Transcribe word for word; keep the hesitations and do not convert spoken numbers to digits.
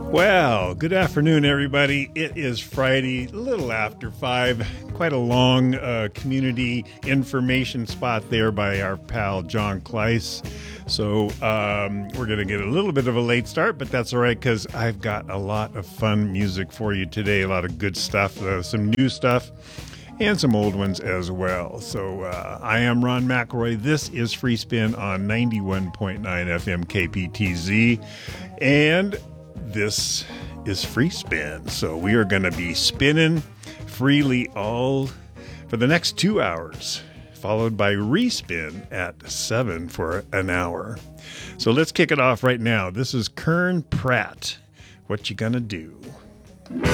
Well, good afternoon, everybody. It is Friday, a little after five. Quite a long uh, community information spot there by our pal John Kleiss. So um, we're going to get a little bit of a late start, but that's all right because I've got a lot of fun music for you today. A lot of good stuff, uh, some new stuff, and some old ones as well. So uh, I am Ron McElroy. This is Free Spin on ninety-one point nine F M K P T Z. And this is Free Spin. So we are going to be spinning freely all for the next two hours, followed by Respin at seven for an hour. So let's kick it off right now. This is Kern Pratt. What you gonna do?